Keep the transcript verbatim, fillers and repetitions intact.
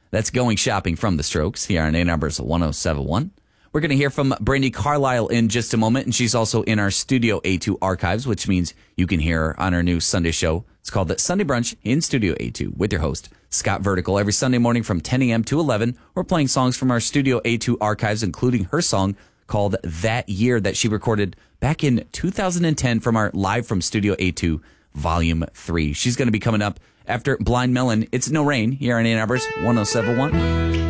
That's Going Shopping from The Strokes here on Ann Arbor's one oh seven point one. We're going to hear from Brandi Carlile in just a moment, and she's also in our Studio A two archives, which means you can hear her on our new Sunday show. It's called the Sunday Brunch in Studio A two with your host, Scott Vertical. Every Sunday morning from ten a.m. to eleven, we're playing songs from our Studio A two archives, including her song called That Year that she recorded back in two thousand ten from our Live from Studio A two Volume three. She's going to be coming up after Blind Melon. It's No Rain here on Ann Arbor's one oh seven point one.